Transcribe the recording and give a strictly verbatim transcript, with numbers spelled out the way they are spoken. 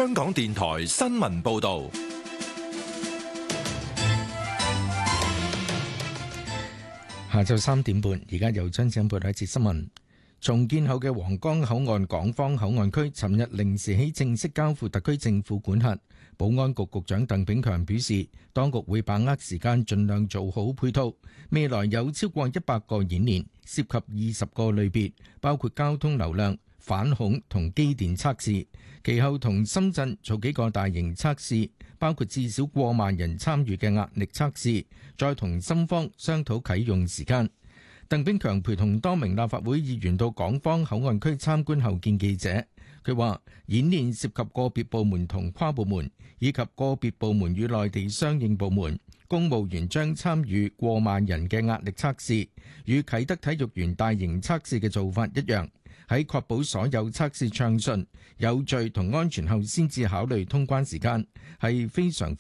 香港電台新聞報道。 下晝三點半，而家由張展報道一節新聞。重建後嘅皇崗口岸港方口岸區，尋日零時起正式交付特區政府管轄。保安局局長鄧炳強表示，當局會把握時間，盡量做好配套。未來有超過一百個演練，涉及二十個類別，包括交通流量、反恐同機電測試。其後同深圳做幾個大型測試，包括至少過萬人參與嘅壓力測試，再同深方商討啟用時間。鄧炳強陪同多名立法會議員到港方口岸區參觀後見記者，佢話演練涉及個別部門同跨部門，以及個別部門與內地相應部門。公務員將參與過萬人嘅壓力測試，與啟德體育園大型測試嘅做法一樣，喺確保所有測試暢順、有序同安全後先至考慮通關時間，係非常